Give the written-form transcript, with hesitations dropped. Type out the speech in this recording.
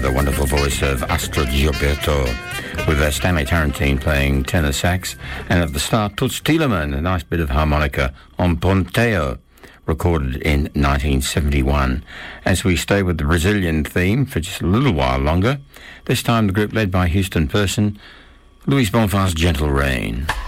the wonderful voice of Astrid Gilberto, with Stanley Tarantine playing tenor sax, and at the start Toots Thielemans, a nice bit of harmonica on Ponteo, recorded in 1971. As we stay with the Brazilian theme for just a little while longer, this time the group led by Houston Person, Luis Bonfant's Gentle Rain.